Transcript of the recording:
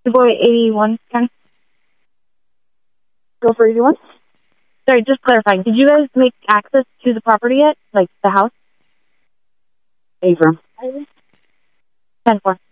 Boy 81, Ken. Go for 81. Sorry, just clarifying. Did you guys make access to the property yet? Like the house? Affirm. 10-4.